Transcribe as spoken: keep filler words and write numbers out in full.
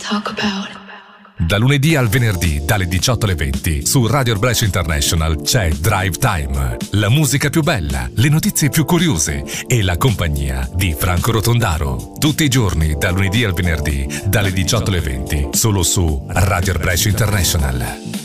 talk about. Da lunedì al venerdì, dalle diciotto alle venti, su Radio Brescia International c'è Drive Time. La musica più bella, le notizie più curiose e la compagnia di Franco Rotondaro. Tutti i giorni, da lunedì al venerdì, dalle diciotto alle venti, solo su Radio Brescia International.